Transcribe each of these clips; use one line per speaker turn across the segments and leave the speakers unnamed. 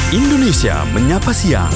Indonesia Menyapa Siang.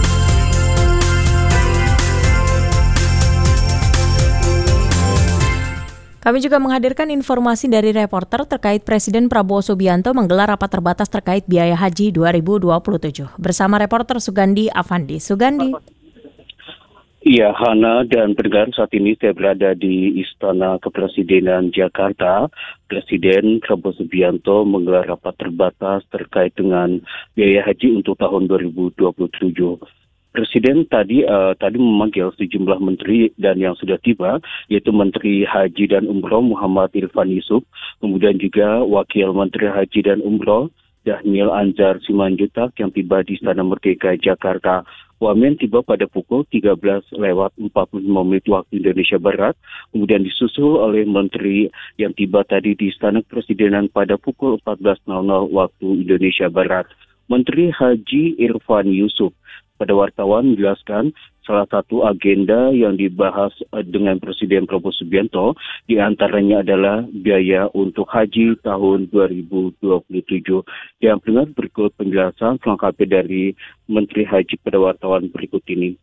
Kami juga menghadirkan informasi dari reporter terkait Presiden Prabowo Subianto menggelar rapat terbatas terkait biaya haji 2027. Bersama reporter Sugandi Avandi. Sugandi.
Iya, Hana dan pendengar, saat ini saya berada di Istana Kepresidenan Jakarta. Presiden Prabowo Subianto menggelar rapat terbatas terkait dengan biaya haji untuk tahun 2027. Presiden tadi memanggil sejumlah menteri dan yang sudah tiba, yaitu Menteri Haji dan Umroh Muhammad Irfan Yusuf, kemudian juga Wakil Menteri Haji dan Umroh Dhanil Anzar Simanjuntak yang tiba di Istana Merdeka Jakarta. Wamen tiba pada pukul 13:45 waktu Indonesia Barat, kemudian disusul oleh menteri yang tiba tadi di Istana Kepresidenan pada pukul 14:00 waktu Indonesia Barat. Menteri Haji Irfan Yusuf pada wartawan menjelaskan salah satu agenda yang dibahas dengan Presiden Prabowo Subianto diantaranya adalah biaya untuk haji tahun 2027. Yang benar berikut penjelasan selengkapnya dari Menteri Haji pada wartawan berikut ini.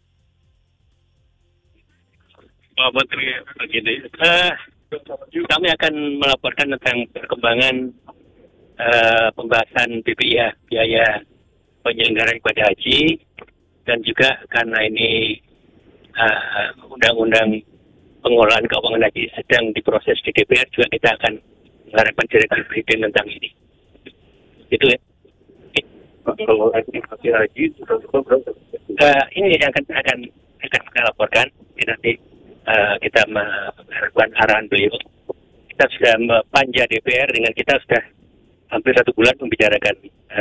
Pak Menteri, begini, kami akan melaporkan tentang perkembangan pembahasan BPIA, biaya penyelenggaraan ibadah haji, dan juga karena ini undang-undang pengelolaan keuangan haji sedang diproses di DPR, juga kita akan mengharapkan direktur presiden tentang ini. Itu ya. Pengelolaan haji sudah berapa? Ini akan kita laporkan. Nanti kita mengharapkan arahan beliau. Kita sudah panja DPR dengan kita sudah hampir 1 bulan membicarakan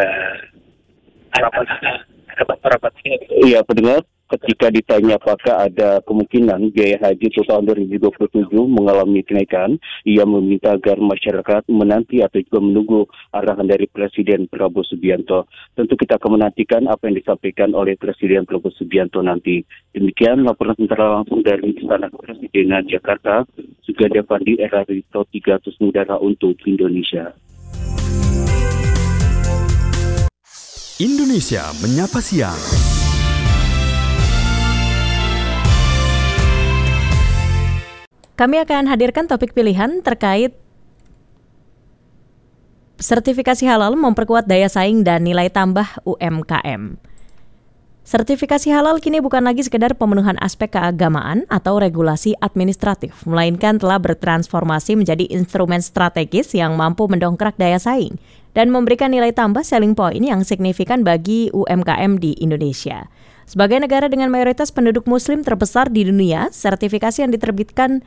rapat.
Iya, pendengar, ketika ditanya apakah ada kemungkinan biaya haji untuk tahun 2027 mengalami kenaikan, ia meminta agar masyarakat menanti atau juga menunggu arahan dari Presiden Prabowo Subianto. Tentu kita akan menantikan apa yang disampaikan oleh Presiden Prabowo Subianto nanti. Demikian laporan sementara langsung dari Istana Kepresidenan Jakarta, Sugandi Avandi, era Rito 300 Udara untuk Indonesia.
Indonesia Menyapa Siang.
Kami akan hadirkan topik pilihan terkait sertifikasi halal memperkuat daya saing dan nilai tambah UMKM. Sertifikasi halal kini bukan lagi sekedar pemenuhan aspek keagamaan atau regulasi administratif, melainkan telah bertransformasi menjadi instrumen strategis yang mampu mendongkrak daya saing dan memberikan nilai tambah selling point yang signifikan bagi UMKM di Indonesia. Sebagai negara dengan mayoritas penduduk muslim terbesar di dunia, sertifikasi yang diterbitkan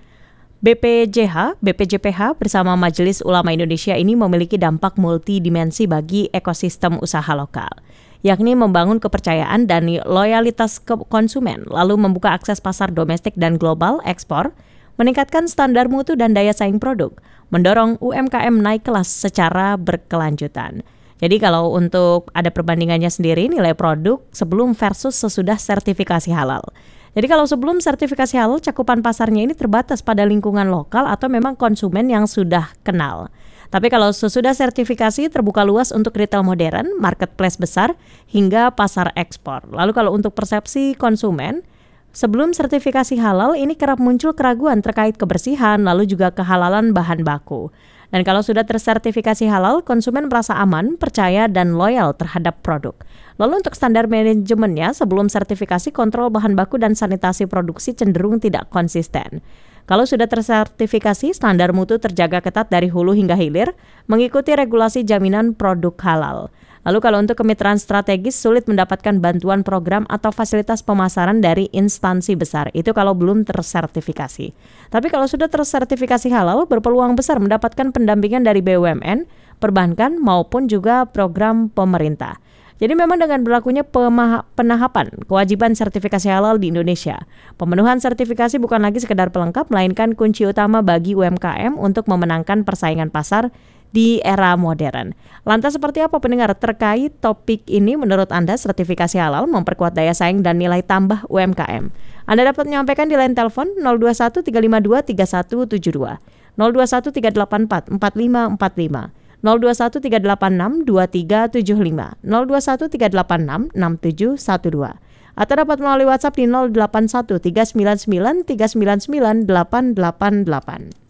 BPJPH bersama Majelis Ulama Indonesia ini memiliki dampak multidimensi bagi ekosistem usaha lokal, yakni membangun kepercayaan dan loyalitas konsumen, lalu membuka akses pasar domestik dan global ekspor, meningkatkan standar mutu dan daya saing produk, mendorong UMKM naik kelas secara berkelanjutan. Jadi kalau untuk ada perbandingannya sendiri, nilai produk sebelum versus sesudah sertifikasi halal. Jadi kalau sebelum sertifikasi halal, cakupan pasarnya ini terbatas pada lingkungan lokal atau memang konsumen yang sudah kenal. Tapi kalau sesudah sertifikasi terbuka luas untuk retail modern, marketplace besar, hingga pasar ekspor. Lalu kalau untuk persepsi konsumen, sebelum sertifikasi halal ini kerap muncul keraguan terkait kebersihan, lalu juga kehalalan bahan baku. Dan kalau sudah tersertifikasi halal, konsumen merasa aman, percaya, dan loyal terhadap produk. Lalu untuk standar manajemennya, sebelum sertifikasi, kontrol bahan baku dan sanitasi produksi cenderung tidak konsisten. Kalau sudah tersertifikasi, standar mutu terjaga ketat dari hulu hingga hilir, mengikuti regulasi jaminan produk halal. Lalu kalau untuk kemitraan strategis, sulit mendapatkan bantuan program atau fasilitas pemasaran dari instansi besar. Itu kalau belum tersertifikasi. Tapi kalau sudah tersertifikasi halal, berpeluang besar mendapatkan pendampingan dari BUMN, perbankan, maupun juga program pemerintah. Jadi memang dengan berlakunya penahapan kewajiban sertifikasi halal di Indonesia, pemenuhan sertifikasi bukan lagi sekedar pelengkap, melainkan kunci utama bagi UMKM untuk memenangkan persaingan pasar di era modern. Lantas seperti apa pendengar terkait topik ini menurut Anda sertifikasi halal memperkuat daya saing dan nilai tambah UMKM? Anda dapat menyampaikan di line telepon 021 352 3172, 021 384 4545, 021 386 2375, 021 386 6712, atau dapat melalui WhatsApp di 081 399 399 888.